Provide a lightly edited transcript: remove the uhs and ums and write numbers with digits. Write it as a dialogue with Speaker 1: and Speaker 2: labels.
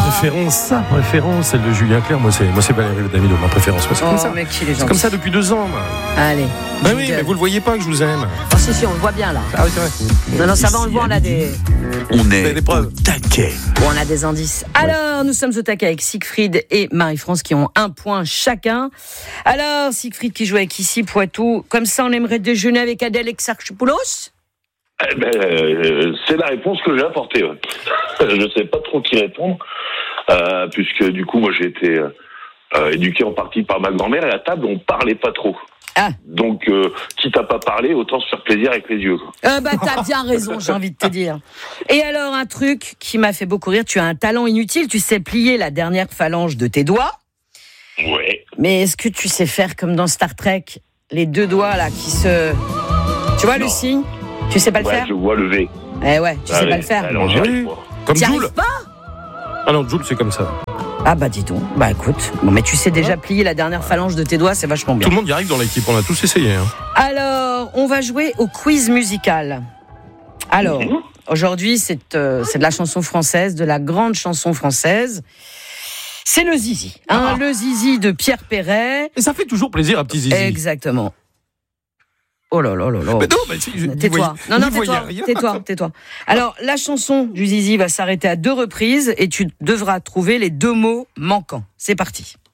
Speaker 1: Sa préférence, celle de Julien Clerc. Moi, c'est Valérie Damido, ma préférence. Moi, c'est comme ça.
Speaker 2: Mec, il est
Speaker 1: c'est comme ça depuis 2 ans. Moi.
Speaker 2: Allez.
Speaker 1: Ah oui, mais vous le voyez pas que je vous aime.
Speaker 2: Oh, si, on le voit bien là.
Speaker 1: Ah oui, c'est vrai.
Speaker 2: Non, ça va, on le voit, on a des.
Speaker 3: On est
Speaker 1: des preuves.
Speaker 3: au taquet.
Speaker 2: Bon, on a des indices. Alors, nous sommes au taquet avec Siegfried et Marie-France qui ont 1 point chacun. Alors, Siegfried qui joue avec ici Poitou. Comme ça, on aimerait déjeuner avec Adèle Exarchopoulos.
Speaker 4: C'est la réponse que j'ai apportée. Ouais. Je sais pas trop qui répondre, puisque du coup, moi, j'ai été éduqué en partie par ma grand-mère et à table, on parlait pas trop.
Speaker 2: Ah.
Speaker 4: Donc, quitte à pas parler, autant se faire plaisir avec les yeux.
Speaker 2: T'as bien raison, j'ai envie de te dire. Et alors, un truc qui m'a fait beaucoup rire, tu as un talent inutile, tu sais plier la dernière phalange de tes doigts.
Speaker 4: Ouais.
Speaker 2: Mais est-ce que tu sais faire comme dans Star Trek, les 2 doigts là qui se... Tu vois le signe ? Tu sais pas le faire ?
Speaker 4: Je vois le V.
Speaker 2: Eh ouais, tu sais pas le faire.
Speaker 4: Alors, j'y arrive pas.
Speaker 1: Comme
Speaker 2: T'y
Speaker 1: Joule.
Speaker 2: arrives pas ?
Speaker 1: Ah non, Joule, c'est comme ça.
Speaker 2: Ah bah dis donc, bah écoute, bon mais tu sais déjà plier la dernière phalange de tes doigts, c'est vachement bien.
Speaker 1: Tout le monde y arrive dans l'équipe, on a tous essayé. Hein.
Speaker 2: Alors, on va jouer au quiz musical. Alors, aujourd'hui c'est de la chanson française, de la grande chanson française. C'est le Zizi, le Zizi de Pierre Perret.
Speaker 1: Et ça fait toujours plaisir à petit Zizi.
Speaker 2: Exactement. Oh là là là là.
Speaker 1: Mais non,
Speaker 2: tais-toi. Tais-toi. Alors, la chanson du Zizi va s'arrêter à 2 reprises et tu devras trouver les 2 mots manquants. C'est parti.